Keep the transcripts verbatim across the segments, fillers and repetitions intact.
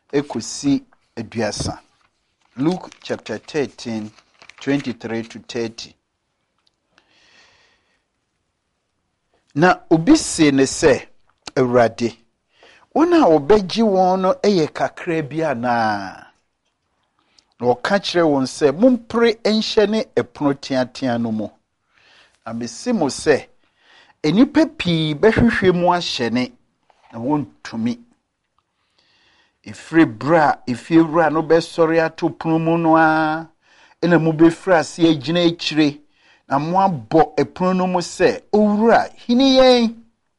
ekosi aduasa. Luke chapter thirteen, twenty-three to thirty. Na obi se ne se Awurade, wona obegyi won no eye kakra bia na. Na oka kire won se mompre enhye ne epono tiatia no mu. Amesimo se enipa pii behwehwe mu ahyene na wontumi. Ifre bra ifewura no besori ato pono mu no a ena mu befra se agina ekire na mo abo epono no mu se owura hini yen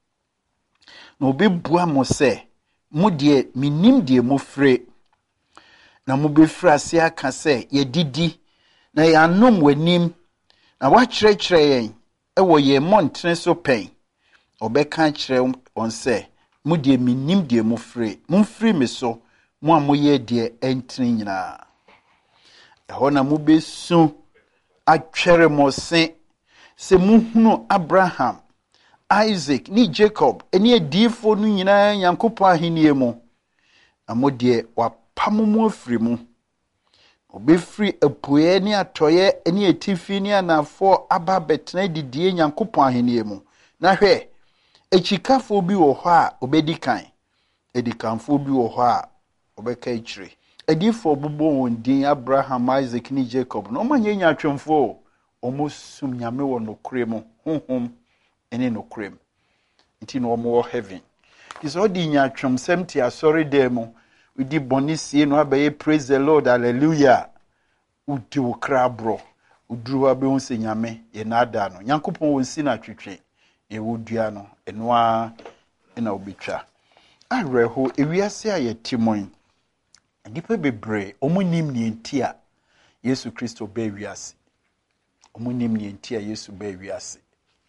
na obebua mo se mo de minim de mo fre na mo befra se aka se ye didi na ya nom wanim na wa kyerɛkyerɛ yen ewo ye montre so pen obeka kyerɛ on se mo de minim de mo fre mo fri me so mo amoye de entri nyina eho na mo besu atwere mo se se muhunu Abraham, Isaac ni Jacob eni edifo no nyina Yankopɔn ahenie mu amode wapam mu afiri mu obefiri apoye ni atoye eni etifi ni anafo aba betena didie Yankopɔn ahenie mu na hwɛ echikafo bi wo hɔ a obedikan edikanfo bi wo hɔ a obeka ichire edifo bubo won din Abraham, Isaac ni Jacob no manye nyatwemfo omo sum nyame wo nokure mu honhom ene nokure mu nti no omo wo heaven is all di nyatwem semti asori dem mu udi bonisie no abaye praise the Lord hallelujah udi wo krabro uduru abe hu se nyame ye nada no Yankopɔn wonsi na twetwe e wodua no eno a ena obetwa areho ewiase aye timon nipa bebre omunim ni entia Yesu Kristo be wiase omunim ni entia Yesu be wiase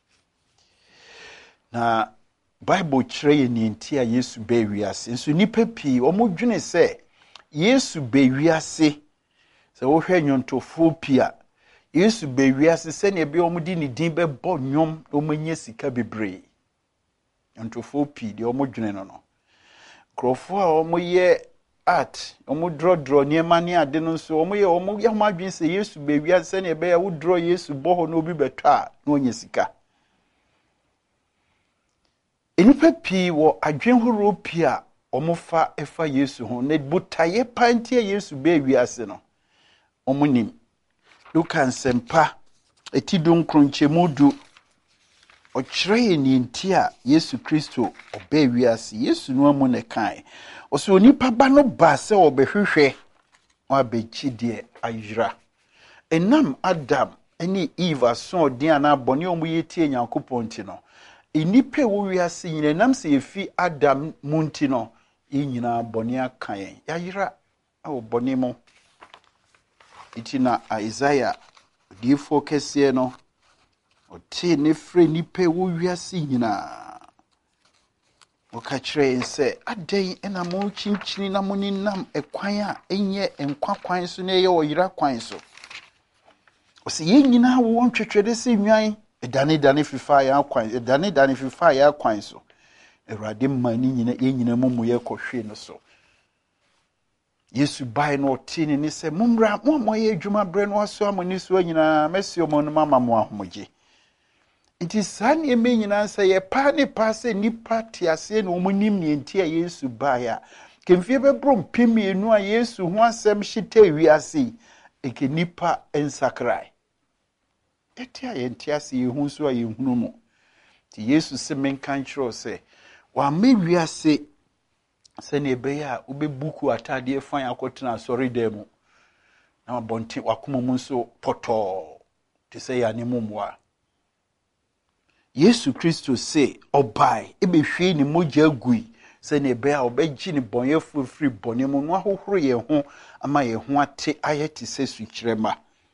na Bible kyerɛ ni entia Yesu be wiase nso nipa pii omudwene se Yesu be wiase se wo hwɛ nyontofo pia Yesu be wiase se ne be omudi ni din be bɔ nyom omanye sika bebre nyontofo pii de omudwene no no krofo a omoye art omo draw draw niema ne ade no so omo ye omo ye homadwen se Yesu be wiase ne be ya wo draw Yesu bɔ ho no obi betwa na onye sika enipa pii wo adwen horo pia omo fa efa Yesu ho ne butaye pantie Yesu be wiase no omo nim Luka nsempa etidon kronchemu du ochire ni ntia Yesu Kristo obe wiase Yesu no amu ne kan oso onipa ba no ba se obehwehwe wa bechi de ayira enam Adam eni Eve so din ana bone omu yetie Nyankopɔn ti no enipa wo wiase nyina nam se efi Adam munti no yinyina bone akan yayira awo bone mo itina Isaiah di focus ye no oti ne fre nipa wo wiase nyina okachire nse aden ena mo chinchini na moninam ekwan a enye enkwa kwan so na ye oyira kwan so osi ye nyina wo ntwetwede se nwan edane dane fifa ya kwan edane dane fifa ya kwan so Awurade mani nyina ye nyina mumu ye kohwe no so Yesu bai no tini ni se mumra mo mo ye adwuma bre no aso amoni so nyina mesi omo no mama mo ahomoje iti sane eme nyina se ye pa ne pa se nipa tiase na omunim ne ntia Yesu baya kemfie bebro mpemienu a Yesu ho asem hyita wiase eke nipa ensakrai etia ye ntiase ye hu so a ye hunu mo ti Yesu se menkan kyerɛ se wa me wiase se ne be ya obebuku atade fan akotena asori dem na bonti wakoma mu so poto ti se ya ne mumwa Yesu Kristo se obai ebehwe ni mogya gui se ne be a obegyi ni bonyefo free bone mu no ahohoro ye ho ama ye ho ate ayeti se sukyerema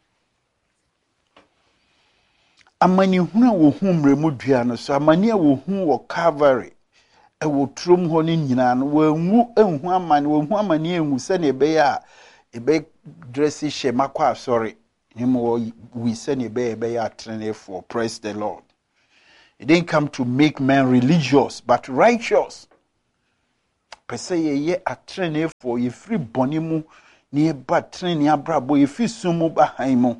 amani hunu wo hu mremu dua no so amani a wo hu wo Calvary e wo trom ho ni nyina no wo nwu enhu amani wo hu amani enhu se ne be ya ebe dress she makwa asori ni mo we se ne be be ya trene for praise the Lord. It didn't come to make men religious, but righteous. pese ye ye atrene for ye free bonimu ni ba trene abrabo ye fi sumu ba hanmu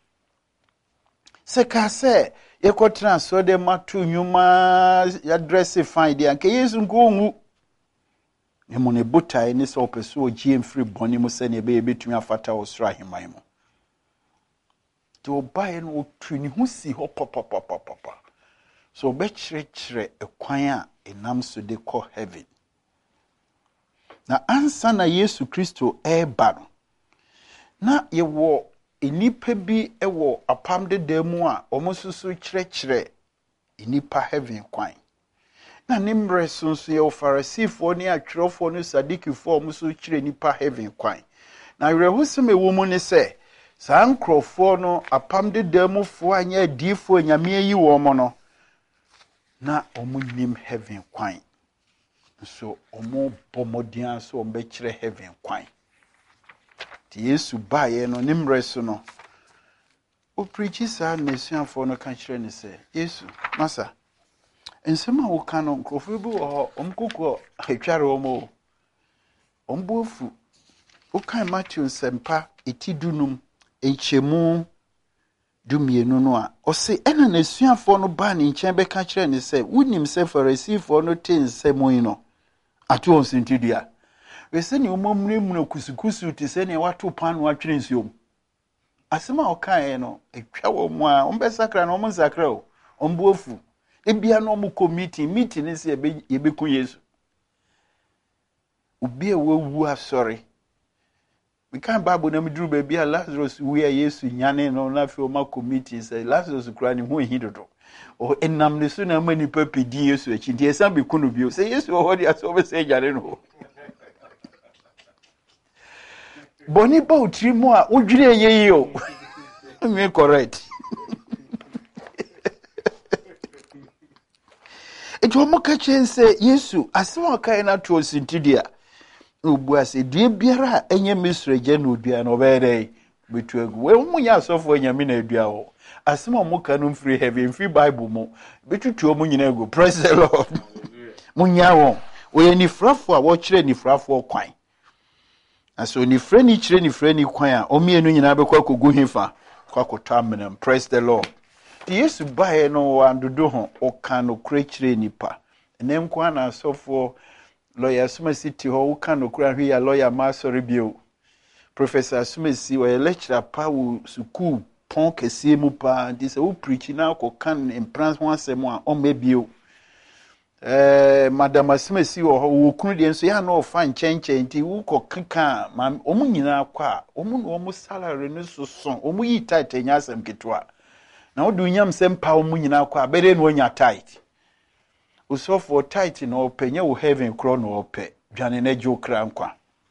se ka se ye ko transfer de matu nyuma ya dress fine de anke yesu nko ngu ne mo ne botai ni so pese o gie free bonimu se ne be betumi afata osra himan mu to buy no tuni hu si ho papa papa papa so be chire chire ekwan a enam so de ko heaven na ansa na Yesu Kristo eba no na ye wo enipa bi ewo apam de demu a omosusu chire chire enipa heaven kwan na nimre sunsu ye Farisifo ni atwerofo ni Sadikifo omosusu chire enipa heaven kwan na rehusem ewo mu ne se saa nkrofo no apam de demu fo anya difo nyame yi wo mo no na omunim heaven kwan so omo bomodian so ombe kire heaven kwan ti Yesu baaye no nimre so no o preach sa nesuafo no kan kire ne se Yesu masa ensema wo kan no nkrofo bi wo omkoko atware wo mo ombofu o kan Matthew sempa etidunum enchemu dumienu no a o se ena nesuafo no ba ne nchen be ka kire ne se wunim se Farisifo no tensemo yi no ato on sentidua we se ne omomre mu kusukusu ti se ne wato panu atwere nsuom asema o kan no etwa wo mu a ombe sakra no omo sakra o ombuofu ebia no omo committee meeting ne se ye be ku Yesu obi e wawu asori we can Bible na medru ba bia Lazarus we Yesu nyane no na fi o ma committee say Lazarus kura ne ho hidodo o enam ne so na mani papidi Yesu achi ntie san be kunu bio say Yesu o hodi aso be say jare no boni ba utri mu a odwire ye o me correct it wo mo ka chen say Yesu asema kai na to sintidia obu ase die biara enye misreje na odua na obere betu egu we mu nya asofo nyame na adua wo asema mo ka no free heaven free Bible mo betutu mo nyina egu praise the Lord mo nya wo we ni frafo a wo kire ni frafo kwan aso ni frɛ ni kire ni frɛ ni kwan a omienu nyina be kwa kogu hifa kwa kotamnam praise the Lord the Yesu bae no wandodo ho o kan no kure kire nipa enem kwa na asofo lawyer Sumasi ho wo kan no kura hwe ya lawyer ma sorry bio Professor Sumasi we lecturer pa wo school pon kese mu pa ndi se wo preach na ko kan in prance ho asem a o mebio eh Madam Sumasi wo kunu de nso ya na ofa nchenchen nti wo ko keka o mu nyina kwa o mu no mu salary no so so o mu yi tight enya asem ketwa na wo du nyam sem pa o mu nyina kwa bere no nya tight so for tight no penye wo heaven kro no ope dwane na jo kra nkwa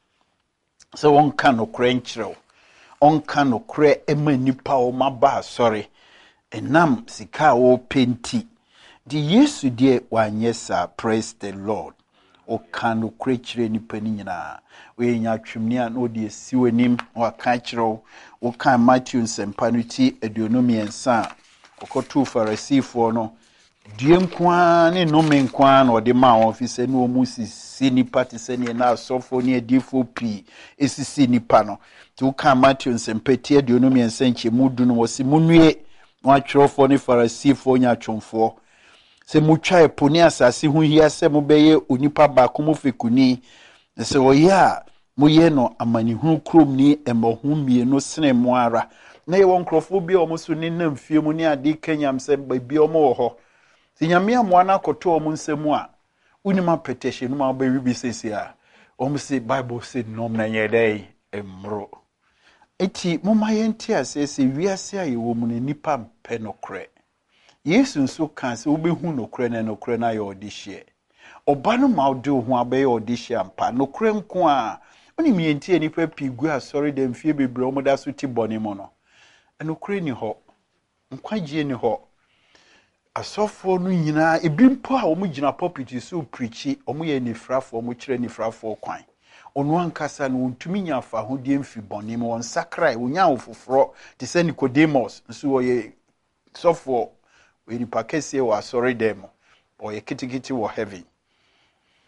so won kan no kra nkyerɛw on kan no kra ema nipa o maba sorry enam sika o penti di Yesu die wanyesa praise the Lord o kan no kra kyerɛ nipa ni nyina we nya twemni a no de siwanim wa kan kyerɛw o kan Matthew sempa no ti aduonum yensa okotu Farisifo no die nkwa ne nome nkwa na ode ma office ne omu sisi nipa te se ne na asofo ne adifo pi esisi nipa no to ka Matthew nsempeti aduonum yensanche mudu no wose munue wa atwerofo ne Farisifo nya atwomfo se mutwa eponi asase hu hia se mobeye onipa ba komo fekuni se oya moye no amanihunu krom ni emohu mienu sene mo ara na ye won krofo bi o mo so ne namfie mu ne ade kanyam se bi o mo wo ho nyame amwana koto omu nsemu a unima petition no ma ba wibi sesi a omu se Bible said no na yedai emro eti moma yenti asese wiase a yewo mu ne nipa mpe nokre Yesu nso kan se obehu nokre na nokre na ye odihye oba no ma ode ho abaye odihye ampa nokre nko a oni mienti nipa pigu asori dem fie bebre omu da so ti bone mo no nokre ni ho nkwagie ni ho asofo no nyina ebi mpo a omu gina pulpit so preachi omu ye nifrafo omu kire nifrafo kwan onu ankasa no ntumi nya fa ho die mfi bone mo won sakrai onya ofoforo te se Nicodemus nso wo ye sofo we ni pakese wa sorry dem o ye kitikiti wo heaven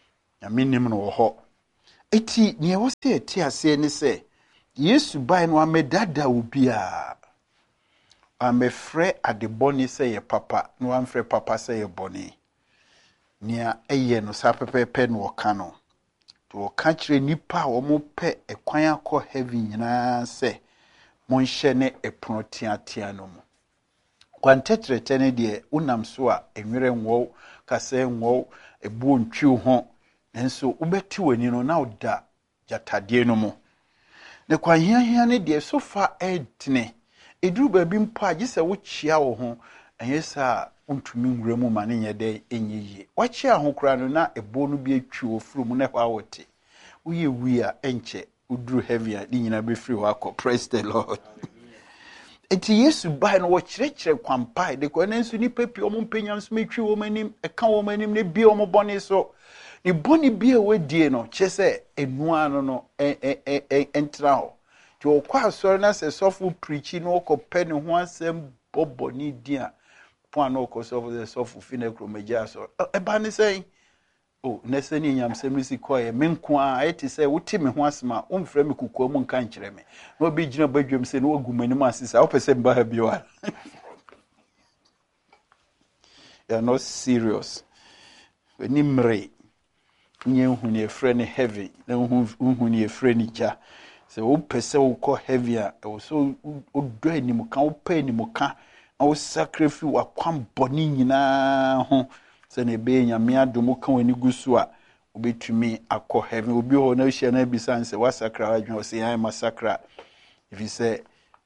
nyame nim no wɔ hɔ eti ne wo se eti ase ne se Yesu bai no amedada obi a amefrɛ adebɔne sɛ yɛ papa no amfrɛ papa sɛ yɛ bɔne nia ɛyɛ no sa pɛpɛpɛ no wɔka no to wɔka kyerɛ nipa a wɔn pɛ ɛkwan akɔ heaven nyinaa sɛ monhyɛ ne ɛpono teatea no mu kwantetrete ne deɛ unam so a enwere nwo kasa nwo ebu ntwi ho nanso wobɛti wani no na oda jatade no mu ne kwanhiahia ne deɛ sofa edne eduru baabi mpo agye sɛ wo kyia wo ho ɛnyɛ sa untumi nwura mu ma ne nyɛ dɛ enyiye wakyia ho kra no na ebo no bi atwi wo furu mu na hwa wote woyɛ wi a enche uduru heavy a ne nyina be free hɔ akɔ praise the Lord. Eti Yesu bai no wo kyerɛkyerɛ kwampai de ko na nso ni papi o mo mpanyam so metwi wo manim ɛka wo manim ne bi o mo bɔne so ne bɔne bi a wadie no kyɛ sɛ enua no no entra ho ti o kwa asɔre na sɛ sɔfo preachi no ko pɛ ne ho asɛm bɔbɔne di a po na ko sɔfo sɛ sɔfo fi na kromagya so ɛba ne sɛ oh nese ni nyamsem si koye menko a eti sɛ wote me ho asema o mfrɛ me kukuo mu nka nkyerɛ me na obi gyina badwam sɛ no agumani mu asesa wo pɛsɛ mba ha biwa you are not serious when imre nye hu ne frɛ ne heavy na hu hu ne frɛ ne gya sɛ wo pɛsɛ wo kɔ heavy a wo so o do anim ka wo pɛ anim ka na wo sacrifice wa kwam bɔne nyinaa ho sɛ ne be nyame adom ka wani gusu a obetumi akɔ heaven obi ho na hia na bisa nse wasakra adwen o se yan masakra if you say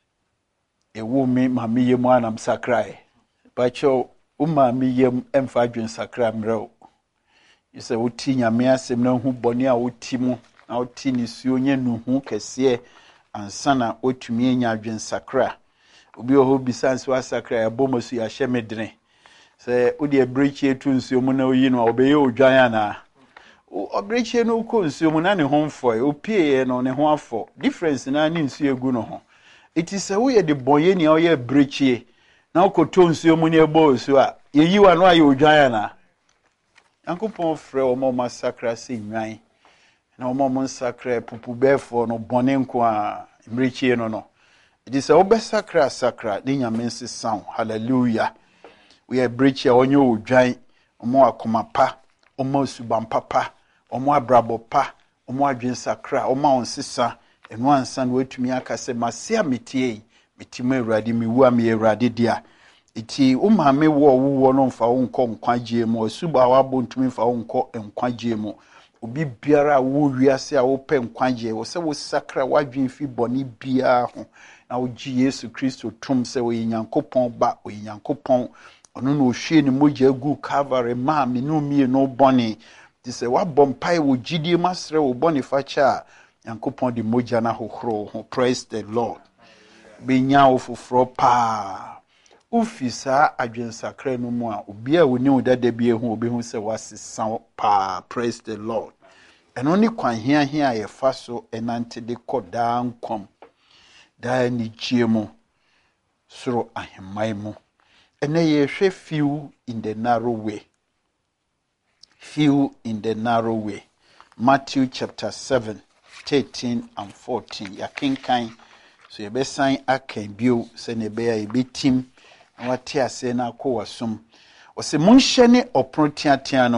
e wo me ma me yemu anam sakra e ba cho o ma me yem emfa adwen sakra mrɛ you say wo ti nyame asɛm na hu bɔne a wo ti mu na wo ti ni suo nya nu hu kɛse ansa na otumi anya adwen sakra obi ho bisa nse wasakra e bɔ masu ya hye medene se odi ebrechi etu nsuo mu na oyi no obeye odwan ana obrechi no ko nsuo mu na ne ho mfo e opie no ne ho afọ difference na ne nsuo egu no ho it is a way the boye ni oye brechi na okoto nsuo mu ne ebo osu a yeyi wa no aye odwan ana yankopon frɛ o mo masakra se nwan na o mo masakra pupu befo no bone nko a brechi no no it is a obesakra sakra de nyame nsesan hallelujah. We are breaching on your giant, omo akoma pa, omo subampa pa, omo abrabo pa, omo adwen sakra, omo onsisa, and one son wait to me akase masia metie, metime radi mi wa mi radi dia. Iti uma me wo wo no fa wonko nkwaje mu, suba wa bontumi fa wonko nkwaje mu. Obi biara wo wiase a wo pe nkwaje, wo se wo sakra wadwen fi boni bia ho. Na wo gi Yesu Kristo tum se wo Nyankopɔn ba, wo Nyankopɔn ono no hwie ne mogya gu Calvary ma me no mie no bɔne ti sɛ wabɔmpai wo gidie masrɛ wo bɔne facha Nyankopɔn de mogya na hohoro ho praise the Lord benya wo foforo pa ufisa adwensakra no mu a obi a woni wo dada bi ehu obi hu sɛ wasesa pa praise the Lord ɛno ne kwan hia hia ye fa so enante de kɔda nkom da ni giemu soro ahemai mu ene ye hwe few in the narrow way few in the narrow way Matthew chapter seven thirteen and fourteen ya kenkan so ye besan akan bio se ne be ya ye betim na wate ase na akɔ wasum o se monhye ne ɔpro tiatia no